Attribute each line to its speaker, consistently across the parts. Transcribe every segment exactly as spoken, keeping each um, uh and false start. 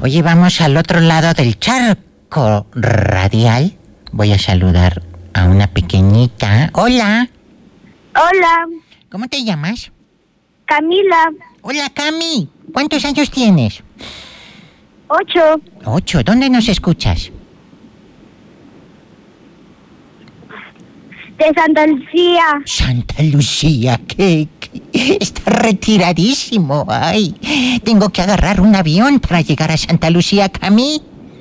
Speaker 1: Oye, vamos al otro lado del charco radial. Voy a saludar a una pequeñita. Hola.
Speaker 2: Hola.
Speaker 1: ¿Cómo te llamas?
Speaker 2: Camila.
Speaker 1: Hola, Cami. ¿Cuántos años tienes?
Speaker 2: Ocho.
Speaker 1: Ocho. ¿Dónde nos escuchas?
Speaker 2: De Santa Lucía.
Speaker 1: Santa Lucía, que, que está retiradísimo. Ay, tengo que agarrar un avión para llegar a Santa Lucía, Cami.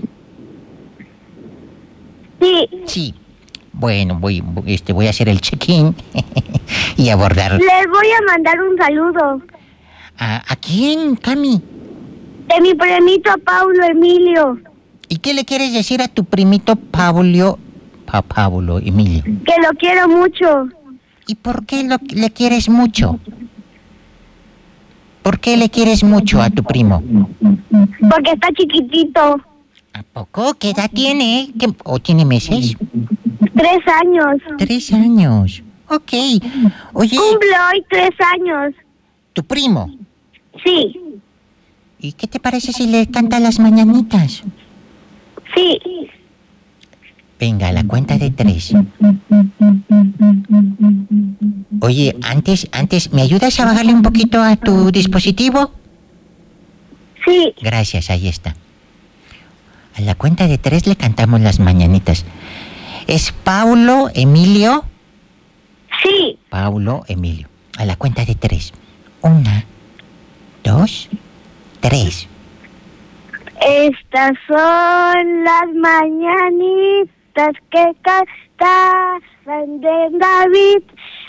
Speaker 2: Sí.
Speaker 1: Sí. Bueno, voy, este, voy a hacer el check-in y abordar.
Speaker 2: Les voy a mandar un saludo.
Speaker 1: ¿A, ¿A quién, Cami?
Speaker 2: De mi primito Paulo Emilio.
Speaker 1: ¿Y qué le quieres decir a tu primito Pablo, pa Pablo Emilio?
Speaker 2: Que lo quiero mucho.
Speaker 1: ¿Y por qué lo, le quieres mucho? ¿Por qué le quieres mucho a tu primo?
Speaker 2: Porque está chiquitito.
Speaker 1: ¿A poco? ¿Qué edad tiene? ¿Qué, ¿O tiene meses?
Speaker 2: Tres años.
Speaker 1: Tres años. Ok. Oye,
Speaker 2: Cumple hoy tres años.
Speaker 1: ¿tu primo?
Speaker 2: Sí.
Speaker 1: ¿Y qué te parece si le canta las mañanitas?
Speaker 2: Sí.
Speaker 1: Venga, a la cuenta de tres. Oye, antes, antes, ¿me ayudas a bajarle un poquito a tu dispositivo?
Speaker 2: Sí.
Speaker 1: Gracias, ahí está. A la cuenta de tres le cantamos las mañanitas. ¿Es Paulo Emilio?
Speaker 2: Sí.
Speaker 1: Paulo Emilio. A la cuenta de tres. Una, dos, tres.
Speaker 2: Estas son las mañanitas que cantaban de David.